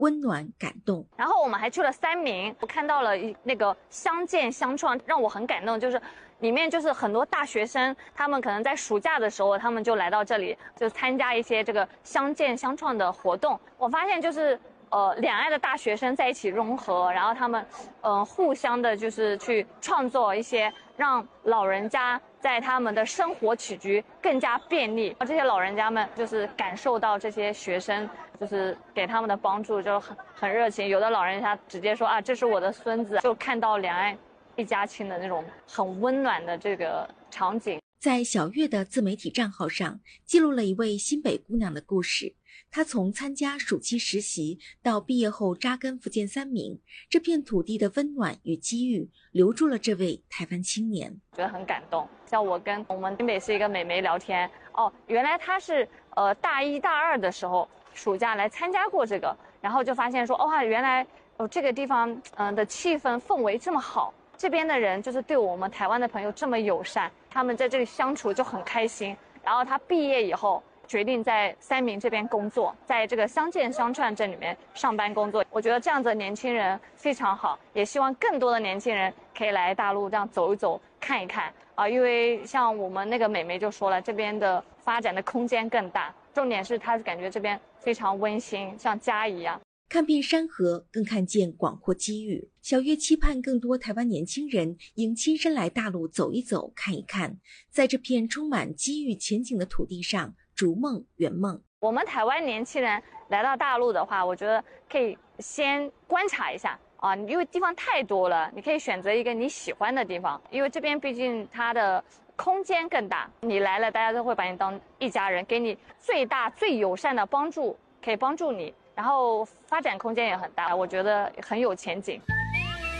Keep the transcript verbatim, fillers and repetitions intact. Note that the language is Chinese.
温暖感动。 然后我们还去了三明，我看到了那个相见相创，让我很感动，就是里面就是很多大学生，他们可能在暑假的时候，他们就来到这里，就参加一些这个相见相创的活动。我发现就是呃两岸的大学生在一起融合，然后他们嗯、呃、互相的就是去创作一些让老人家在他们的生活起居更加便利。这些老人家们就是感受到这些学生就是给他们的帮助，就很很热情。有的老人家直接说啊，这是我的孙子，就看到两岸一家亲的那种很温暖的这个场景。 在小月的自媒体账号上，记录了一位新北姑娘的故事。她从参加暑期实习到毕业后扎根福建三明，这片土地的温暖与机遇留住了这位台湾青年， 觉得很感动。像我跟我们新北市一个美眉聊天，哦，原来她是呃大一大二的时候暑假来参加过这个，然后就发现说，哇、哦，原来哦这个地方嗯、呃、的气氛氛围这么好。这边的人就是对我们台湾的朋友这么友善，他们在这里相处就很开心。然后他毕业以后决定在三明这边工作，在这个相见相创镇里面上班工作。我觉得这样子的年轻人非常好，也希望更多的年轻人可以来大陆这样走一走看一看啊，因为像我们那个美眉就说了，这边的发展的空间更大，重点是她感觉这边非常温馨，像家一样。 看遍山河，更看见广阔机遇。小月期盼更多台湾年轻人应亲身来大陆走一走、看一看，在这片充满机遇前景的土地上逐梦圆梦。 我们台湾年轻人来到大陆的话，我觉得可以先观察一下啊，因为地方太多了，你可以选择一个你喜欢的地方，因为这边毕竟它的空间更大，你来了，大家都会把你当一家人，给你最大最友善的帮助，可以帮助你。然后发展空间也很大，我觉得很有前景。